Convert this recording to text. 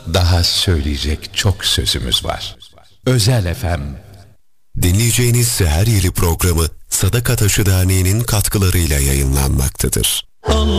daha söyleyecek çok sözümüz var. Özel FM. Dinleyeceğiniz Seher Yeli programı Sadaka Taşı Derneği'nin katkılarıyla yayınlanmaktadır.